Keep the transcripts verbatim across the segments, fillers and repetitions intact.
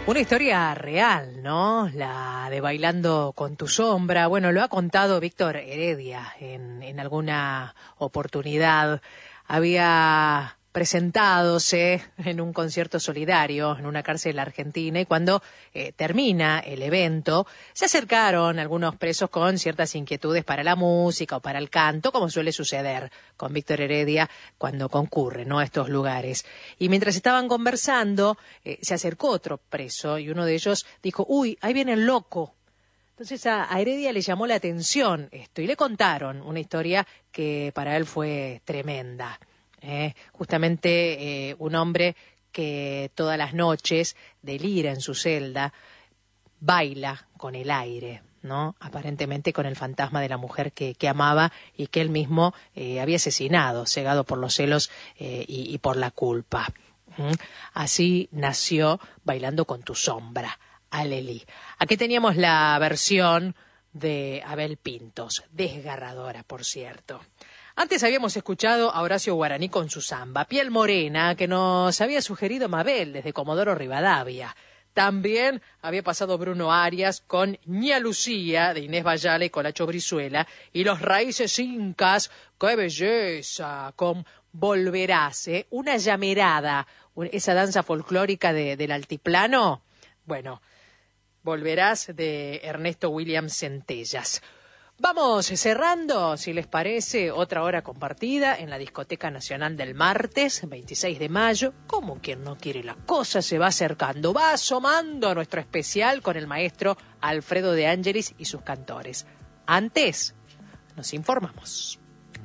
Una historia real, ¿no? La de Bailando con tu sombra. Bueno, lo ha contado Víctor Heredia en, en alguna oportunidad. Había presentadose en un concierto solidario en una cárcel argentina y cuando eh, termina el evento se acercaron algunos presos con ciertas inquietudes para la música o para el canto, como suele suceder con Víctor Heredia cuando concurre, ¿no?, a estos lugares. Y mientras estaban conversando eh, se acercó otro preso y uno de ellos dijo: uy, ahí viene el loco. Entonces a, a Heredia le llamó la atención esto y le contaron una historia que para él fue tremenda. Eh, justamente eh, un hombre que todas las noches delira en su celda, baila con el aire, ¿no? Aparentemente con el fantasma de la mujer que, que amaba y que él mismo eh, había asesinado, cegado por los celos eh, y, y por la culpa. ¿Mm? Así nació Bailando con tu sombra, Alelí. Aquí teníamos la versión de Abel Pintos, desgarradora, por cierto. Antes habíamos escuchado a Horacio Guaraní con su samba, Piel Morena, que nos había sugerido Mabel desde Comodoro Rivadavia. También había pasado Bruno Arias con Ña Lucía de Inés Vallala y Colacho Brizuela, y Los Raíces Incas, ¡qué belleza!, con Volverás, ¿eh? Una llamerada, esa danza folclórica de, del altiplano. Bueno, Volverás de Ernesto Williams Centellas. Vamos cerrando, si les parece, otra hora compartida en la Discoteca Nacional del martes, veintiséis de mayo. Como quien no quiere la cosa, se va acercando, va asomando a nuestro especial con el maestro Alfredo de Ángelis y sus cantores. Antes, nos informamos.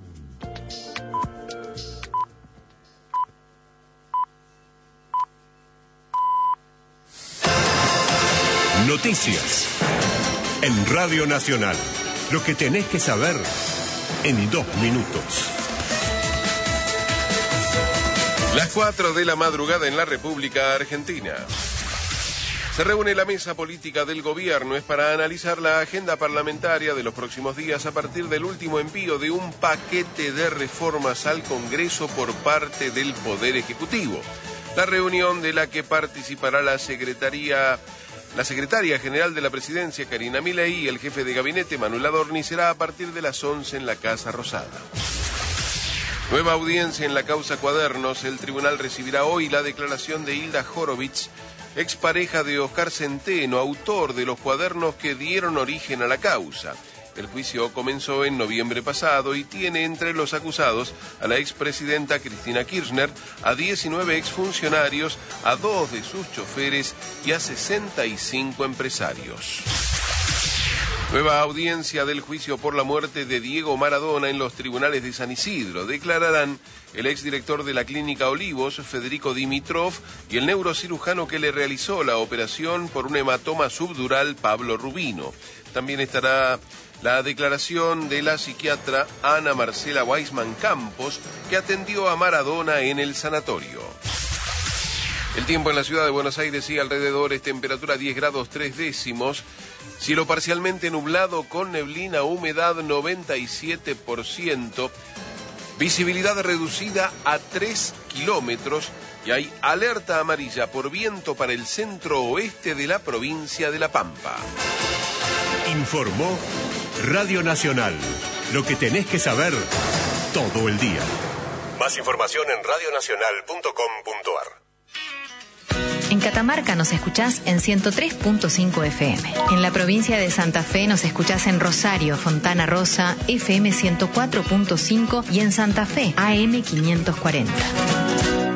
Noticias en Radio Nacional. Lo que tenés que saber en dos minutos. Las cuatro de la madrugada en la República Argentina. Se reúne la mesa política del gobierno. Es para analizar la agenda parlamentaria de los próximos días a partir del último envío de un paquete de reformas al Congreso por parte del Poder Ejecutivo. La reunión de la que participará la Secretaría... La secretaria general de la Presidencia, Karina Milei, y el jefe de gabinete, Manuel Adorni, será a partir de las once en la Casa Rosada. Nueva audiencia en la causa Cuadernos. El tribunal recibirá hoy la declaración de Hilda Horowitz, expareja de Oscar Centeno, autor de los cuadernos que dieron origen a la causa. El juicio comenzó en noviembre pasado y tiene entre los acusados a la expresidenta Cristina Kirchner, a diecinueve exfuncionarios, a dos de sus choferes y a sesenta y cinco empresarios. Nueva audiencia del juicio por la muerte de Diego Maradona en los tribunales de San Isidro. Declararán el exdirector de la Clínica Olivos, Federico Dimitrov, y el neurocirujano que le realizó la operación por un hematoma subdural, Pablo Rubino. También estará la declaración de la psiquiatra Ana Marcela Weisman Campos, que atendió a Maradona en el sanatorio. El tiempo en la ciudad de Buenos Aires y alrededores, temperatura diez grados tres décimos, cielo parcialmente nublado con neblina, humedad noventa y siete por ciento, visibilidad reducida a tres kilómetros y hay alerta amarilla por viento para el centro oeste de la provincia de La Pampa. Informó Radio Nacional. Lo que tenés que saber todo el día. Más información en radio nacional punto com punto a r. En Catamarca nos escuchás en ciento tres punto cinco F M. En la provincia de Santa Fe nos escuchás en Rosario, Fontana Rosa, F M ciento cuatro punto cinco y en Santa Fe, A M quinientos cuarenta.